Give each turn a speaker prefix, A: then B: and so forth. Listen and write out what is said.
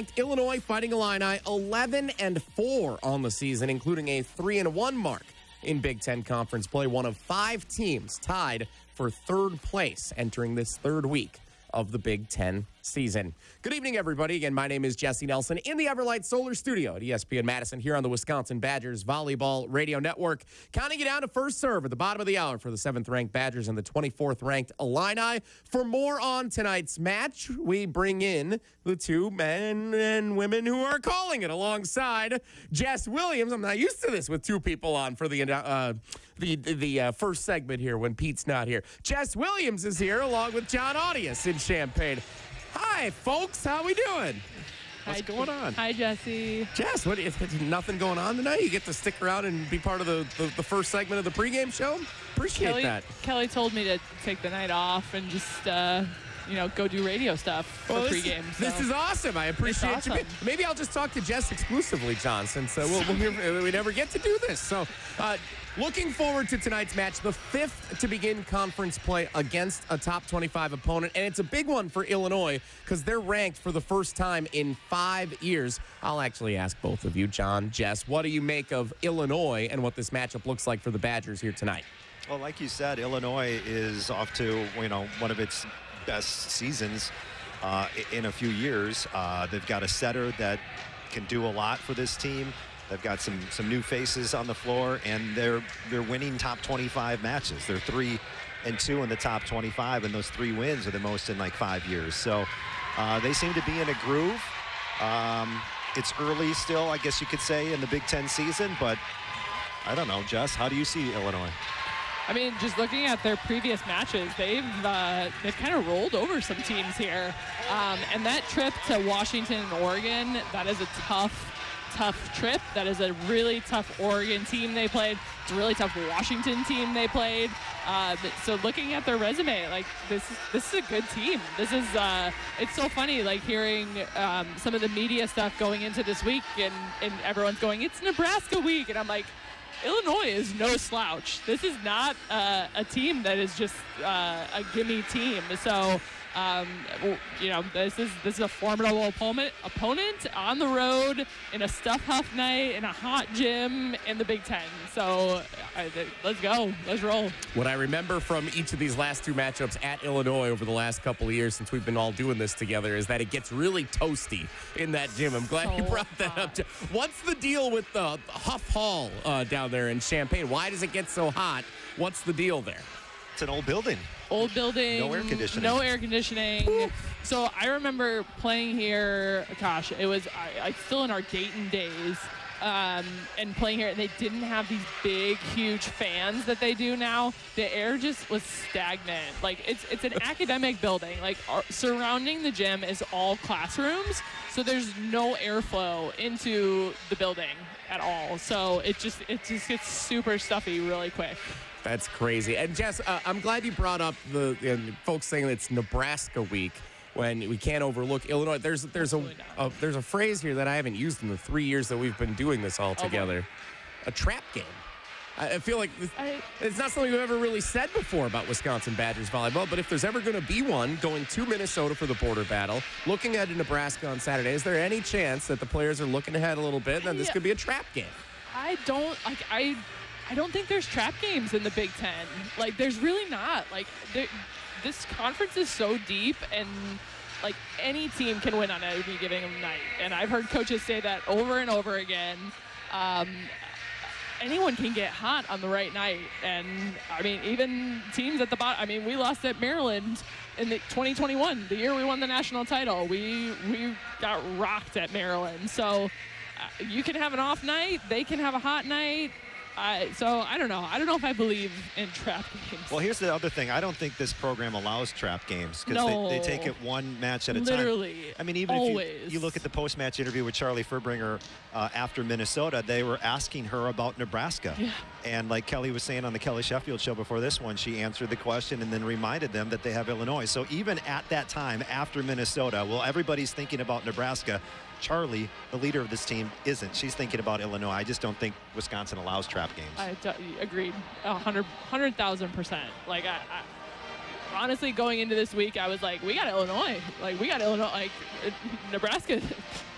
A: ranked Illinois Fighting Illini 11-4 on the season, including a 3-1 mark in Big Ten Conference play. One of 5 teams tied for third place entering this third week of the Big Ten season. Good evening, everybody. Again, my name is Jesse Nelson in the Everlight Solar Studio at ESPN Madison here on the Wisconsin Badgers Volleyball Radio Network. Counting you down to first serve at the bottom of the hour for the 7th-ranked Badgers and the 24th-ranked Illini. For more on tonight's match, we bring in the 2 men and women who are calling it alongside Jess Williams. I'm not used to this with 2 people on for the first segment here when Pete's not here. Jess Williams is here along with John Audius in Champaign. Hi, folks. How we doing? What's going on?
B: Hi, Jesse.
A: Jess, nothing going on tonight? You get to stick around and be part of the first segment of the pregame show? Appreciate that.
B: Kelly told me to take the night off and just, go do radio stuff for pregame.
A: This is awesome. I appreciate you. Maybe I'll just talk to Jess exclusively, John, since we never get to do this. So, looking forward to tonight's match, the 5th to begin conference play against a top 25 opponent. And it's a big one for Illinois because they're ranked for the first time in 5 years. I'll actually ask both of you, John, Jess, what do you make of Illinois and what this matchup looks like for the Badgers here tonight?
C: Well, like you said, Illinois is off to, one of its best seasons in a few years. They've got a setter that can do a lot for this team. They've got some new faces on the floor, and they're winning top 25 matches. They're 3-2 in the top 25, and those 3 wins are the most in like 5 years. So they seem to be in a groove. It's early still, I guess you could say, in the Big Ten season, but I don't know, Jess, how do you see Illinois?
B: I mean, just looking at their previous matches, they've kind of rolled over some teams here. And that trip to Washington and Oregon, that is a tough trip. That is a really tough Oregon team they played. It's a really tough Washington team they played. So looking at their resume, like this is a good team. This is it's so funny, like hearing some of the media stuff going into this week, and everyone's going, it's Nebraska week, and I'm like, Illinois is no slouch. This is not a team that is just a gimme team. So, this is a formidable opponent on the road in a stuff huff night in a hot gym in the Big Ten. So let's go. Let's roll.
A: What I remember from each of these last 2 matchups at Illinois over the last couple of years since we've been all doing this together is that it gets really toasty in that gym. I'm glad you brought that up. What's the deal with the Huff Hall down there in Champaign? Why does it get so hot? What's the deal there?
C: It's an old building.
B: Old building.
C: No air conditioning.
B: No air conditioning. Ooh. So I remember playing here, gosh, it was I still in our Dayton days, and playing here, and they didn't have these big, huge fans that they do now. The air just was stagnant. Like, it's an academic building. Like, surrounding the gym is all classrooms, so there's no airflow into the building at all. So it just gets super stuffy really quick.
A: That's crazy. And Jess, I'm glad you brought up the folks saying it's Nebraska week when we can't overlook Illinois. There's a phrase here that I haven't used in the 3 years that we've been doing this all together. A trap game. I feel like it's not something we've ever really said before about Wisconsin Badgers volleyball, but if there's ever going to be one, going to Minnesota for the border battle, looking ahead to Nebraska on Saturday, is there any chance that the players are looking ahead a little bit and then this could be a trap game?
B: I don't think there's trap games in the Big Ten. Like, there's really not. Like, this conference is so deep, and like any team can win on any given night. And I've heard coaches say that over and over again. Anyone can get hot on the right night. And I mean, even teams at the bottom. I mean, we lost at Maryland in the 2021, the year we won the national title. We got rocked at Maryland. So you can have an off night. They can have a hot night. So I don't know. I don't know if I believe in trap games.
C: Well, here's the other thing. I don't think this program allows trap games because they take it one match at a time.
B: Literally.
C: I mean, even if you look at the post-match interview with Charlie Furbringer after Minnesota, they were asking her about Nebraska.
B: Yeah.
C: And like Kelly was saying on the Kelly Sheffield show before this one, she answered the question and then reminded them that they have Illinois. So even at that time, after Minnesota, well, everybody's thinking about Nebraska. Charlie, the leader of this team, isn't. She's thinking about Illinois. I just don't think Wisconsin allows trap games.
B: I agreed, 100,000%. Like, I honestly, going into this week, I was like, we got Illinois. Like, we got Illinois. Like, Nebraska,